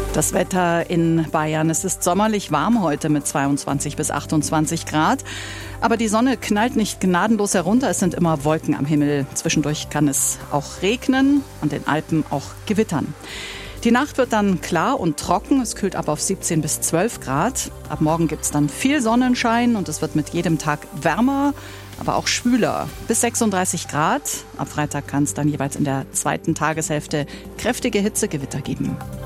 Das Wetter in Bayern. Es ist sommerlich warm heute mit 22 bis 28 Grad. Aber die Sonne knallt nicht gnadenlos herunter. Es sind immer Wolken am Himmel. Zwischendurch kann es auch regnen, an den Alpen auch gewittern. Die Nacht wird dann klar und trocken. Es kühlt ab auf 17 bis 12 Grad. Ab morgen gibt es dann viel Sonnenschein und es wird mit jedem Tag wärmer, aber auch schwüler. Bis 36 Grad. Ab Freitag kann es dann jeweils in der zweiten Tageshälfte kräftige Hitzegewitter geben.